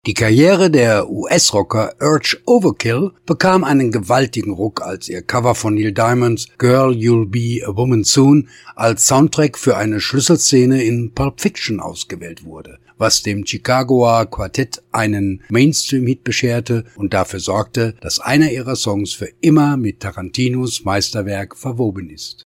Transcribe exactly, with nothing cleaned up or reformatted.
Die Karriere der U S-Rocker Urge Overkill bekam einen gewaltigen Ruck, als ihr Cover von Neil Diamonds Girl, You'll Be a Woman Soon als Soundtrack für eine Schlüsselszene in Pulp Fiction ausgewählt wurde, was dem Chicagoer Quartett einen Mainstream-Hit bescherte und dafür sorgte, dass einer ihrer Songs für immer mit Tarantinos Meisterwerk verwoben ist.